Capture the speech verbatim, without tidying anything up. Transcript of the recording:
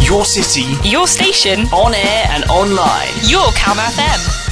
Your city, Your station, on air and online. your Calm F M.